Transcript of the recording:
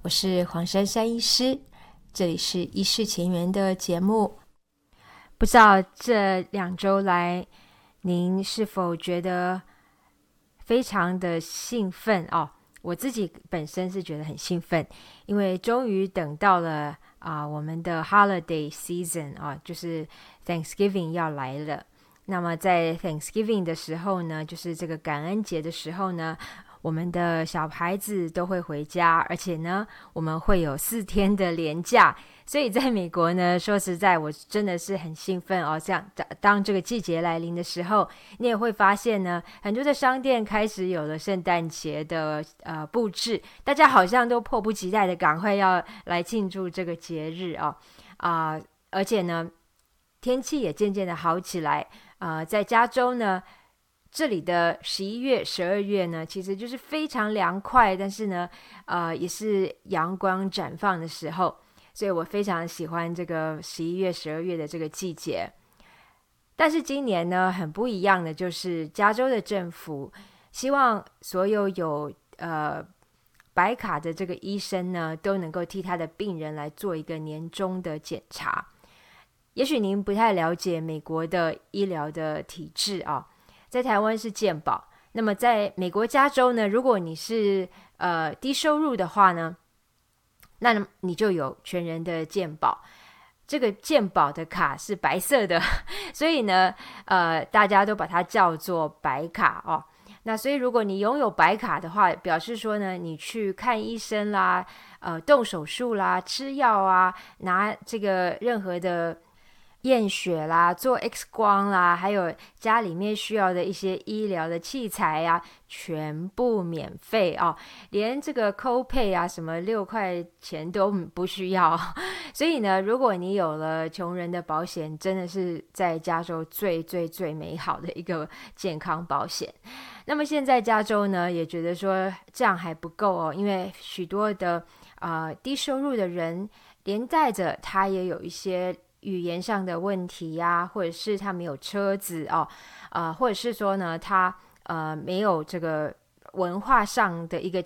我是黄珊珊医师，这里是医事前缘的节目。不知道这2周来您是否觉得非常的兴奋哦？我自己本身是觉得很兴奋，因为终于等到了我们的 holiday season 就是 Thanksgiving 要来了。那么在 Thanksgiving 的时候呢，就是这个感恩节的时候呢，我们的小孩子都会回家，而且呢，我们会有4天的连假。所以在美国呢，说实在，我真的是很兴奋哦。像当这个季节来临的时候，你也会发现呢，很多的商店开始有了圣诞节的布置，大家好像都迫不及待的赶快要来庆祝这个节日哦。而且呢，天气也渐渐的好起来。在加州呢，这里的11月、12月呢，其实就是非常凉快，但是呢，也是阳光绽放的时候，所以我非常喜欢这个11月、12月的这个季节。但是今年呢，很不一样的就是加州的政府希望所有白卡的这个医生呢，都能够替他的病人来做一个年终的检查。也许您不太了解美国的医疗的体制在台湾是健保，那么在美国加州呢，如果你是低收入的话呢，那你就有全人的健保。这个健保的卡是白色的，所以呢，大家都把它叫做白卡那所以如果你拥有白卡的话，表示说呢，你去看医生啦，动手术啦，吃药拿这个任何的验血啦，做 X 光啦，还有家里面需要的一些医疗的器材全部免费连这个 copay 什么6块钱都不需要。所以呢，如果你有了穷人的保险，真的是在加州最最最美好的一个健康保险。那么现在加州呢，也觉得说这样还不够因为许多的低收入的人，连带着他也有一些语言上的问题或者是他没有车子或者是说呢，他没有这个文化上的一个